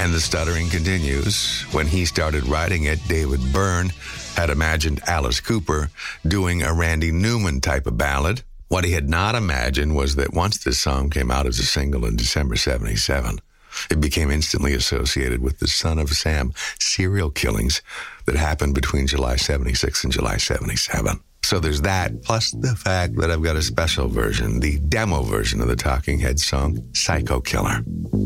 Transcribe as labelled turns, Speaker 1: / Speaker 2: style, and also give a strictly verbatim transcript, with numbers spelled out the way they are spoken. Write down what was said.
Speaker 1: And the stuttering continues. When he started writing it, David Byrne had imagined Alice Cooper doing a Randy Newman type of ballad. What he had not imagined was that once this song came out as a single in December seventy-seven, it became instantly associated with the Son of Sam serial killings that happened between July seventy-six and July seventy-seven. So there's that, plus the fact that I've got a special version, the demo version of the Talking Heads song, Psycho Killer.